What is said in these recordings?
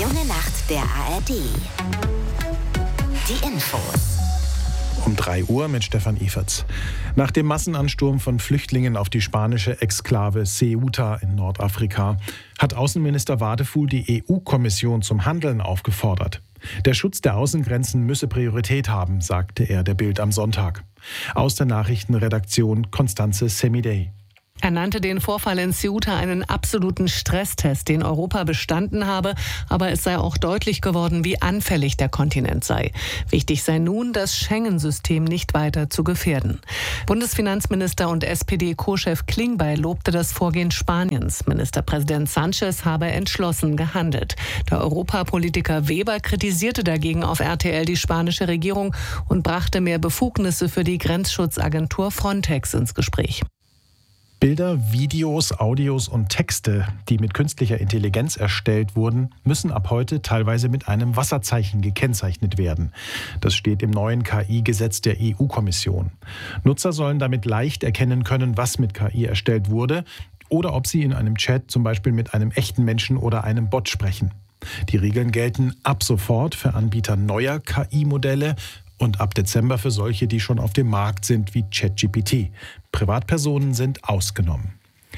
junge Nacht der ARD. Die Infos. Um 3 Uhr mit Stefan Eferts. Nach dem Massenansturm von Flüchtlingen auf die spanische Exklave Ceuta in Nordafrika hat Außenminister Wadefuhl die EU-Kommission zum Handeln aufgefordert. Der Schutz der Außengrenzen müsse Priorität haben, sagte er der Bild am Sonntag. Aus der Nachrichtenredaktion Constanze Semidey. Er nannte den Vorfall in Ceuta einen absoluten Stresstest, den Europa bestanden habe. Aber es sei auch deutlich geworden, wie anfällig der Kontinent sei. Wichtig sei nun, das Schengen-System nicht weiter zu gefährden. Bundesfinanzminister und SPD-Co-Chef Klingbeil lobte das Vorgehen Spaniens. Ministerpräsident Sánchez habe entschlossen gehandelt. Der Europapolitiker Weber kritisierte dagegen auf RTL die spanische Regierung und brachte mehr Befugnisse für die Grenzschutzagentur Frontex ins Gespräch. Bilder, Videos, Audios und Texte, die mit künstlicher Intelligenz erstellt wurden, müssen ab heute teilweise mit einem Wasserzeichen gekennzeichnet werden. Das steht im neuen KI-Gesetz der EU-Kommission. Nutzer sollen damit leicht erkennen können, was mit KI erstellt wurde oder ob sie in einem Chat zum Beispiel mit einem echten Menschen oder einem Bot sprechen. Die Regeln gelten ab sofort für Anbieter neuer KI-Modelle und ab Dezember für solche, die schon auf dem Markt sind, wie ChatGPT. Privatpersonen sind ausgenommen.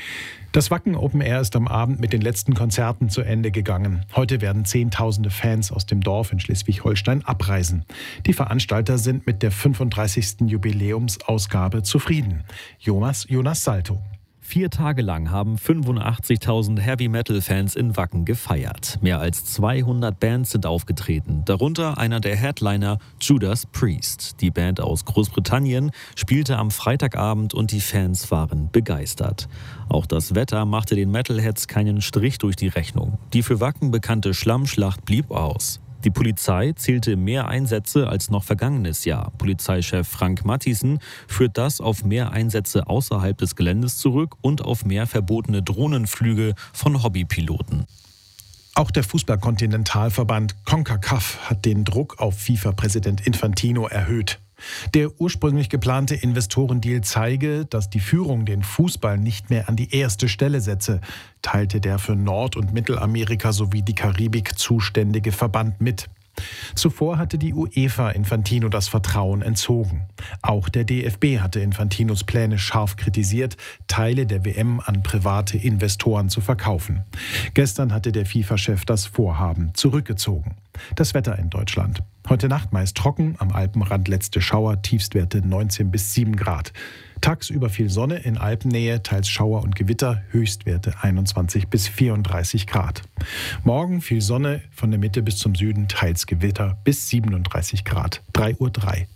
Das Wacken Open Air ist am Abend mit den letzten Konzerten zu Ende gegangen. Heute werden Zehntausende Fans aus dem Dorf in Schleswig-Holstein abreisen. Die Veranstalter sind mit der 35. Jubiläumsausgabe zufrieden. Jonas Salto. 4 Tage lang haben 85.000 Heavy-Metal-Fans in Wacken gefeiert. Mehr als 200 Bands sind aufgetreten, darunter einer der Headliner Judas Priest. Die Band aus Großbritannien spielte am Freitagabend und die Fans waren begeistert. Auch das Wetter machte den Metalheads keinen Strich durch die Rechnung. Die für Wacken bekannte Schlammschlacht blieb aus. Die Polizei zählte mehr Einsätze als noch vergangenes Jahr. Polizeichef Frank Matthiessen führt das auf mehr Einsätze außerhalb des Geländes zurück und auf mehr verbotene Drohnenflüge von Hobbypiloten. Auch der Fußball-Kontinentalverband CONCACAF hat den Druck auf FIFA-Präsident Infantino erhöht. Der ursprünglich geplante Investorendeal zeige, dass die Führung den Fußball nicht mehr an die erste Stelle setze, teilte der für Nord- und Mittelamerika sowie die Karibik zuständige Verband mit. Zuvor hatte die UEFA Infantino das Vertrauen entzogen. Auch der DFB hatte Infantinos Pläne scharf kritisiert, Teile der WM an private Investoren zu verkaufen. Gestern hatte der FIFA-Chef das Vorhaben zurückgezogen. Das Wetter in Deutschland. Heute Nacht meist trocken, am Alpenrand letzte Schauer, Tiefstwerte 19 bis 7 Grad. Tagsüber viel Sonne, in Alpennähe teils Schauer und Gewitter, Höchstwerte 21 bis 34 Grad. Morgen viel Sonne, von der Mitte bis zum Süden teils Gewitter bis 37 Grad. 3:03 Uhr.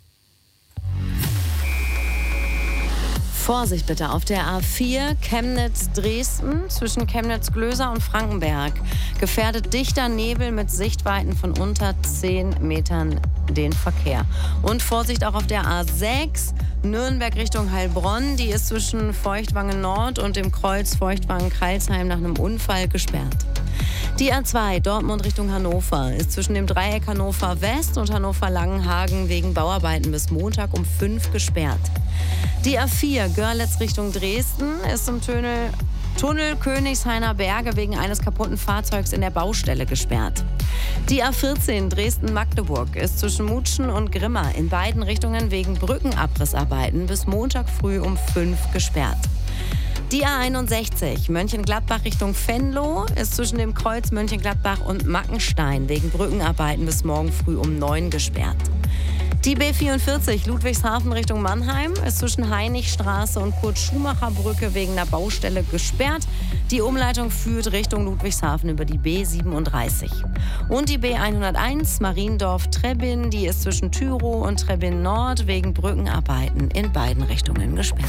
Vorsicht bitte auf der A4 Chemnitz-Dresden zwischen Chemnitz-Glöser und Frankenberg. Gefährdet dichter Nebel mit Sichtweiten von unter 10 Metern den Verkehr. Und Vorsicht auch auf der A6 Nürnberg Richtung Heilbronn. Die ist zwischen Feuchtwangen Nord und dem Kreuz Feuchtwangen-Kreilsheim nach einem Unfall gesperrt. Die A2 Dortmund Richtung Hannover ist zwischen dem Dreieck Hannover West und Hannover Langenhagen wegen Bauarbeiten bis Montag um 5 gesperrt. Die A4 Görlitz Richtung Dresden ist im Tunnel Königshainer Berge wegen eines kaputten Fahrzeugs in der Baustelle gesperrt. Die A14 Dresden-Magdeburg ist zwischen Mutschen und Grimma in beiden Richtungen wegen Brückenabrissarbeiten bis Montag früh um 5 gesperrt. Die A61 Mönchengladbach Richtung Venlo ist zwischen dem Kreuz Mönchengladbach und Mackenstein wegen Brückenarbeiten bis morgen früh um 9 gesperrt. Die B44 Ludwigshafen Richtung Mannheim ist zwischen Heinrichstraße und Kurt-Schumacher-Brücke wegen einer Baustelle gesperrt. Die Umleitung führt Richtung Ludwigshafen über die B37. Und die B101 Mariendorf-Trebbin, die ist zwischen Tyrow und Trebbin Nord wegen Brückenarbeiten in beiden Richtungen gesperrt.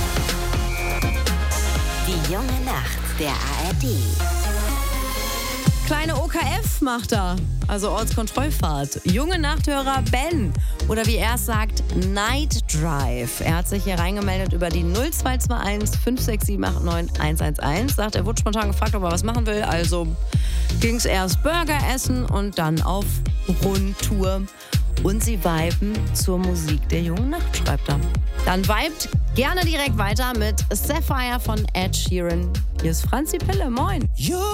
Die junge Nacht der ARD. Kleine OKF macht er, also Ortskontrollfahrt. Junge Nachthörer Ben, oder wie er es sagt, Night Drive. Er hat sich hier reingemeldet über die 0221 56789 111. Sagt, er wurde spontan gefragt, ob er was machen will. Also ging es erst Burger essen und dann auf Rundtour. Und sie viben zur Musik der jungen Nacht, schreibt er. Dann vibet gerne direkt weiter mit Sapphire von Ed Sheeran. Hier ist Franzi Pille, moin.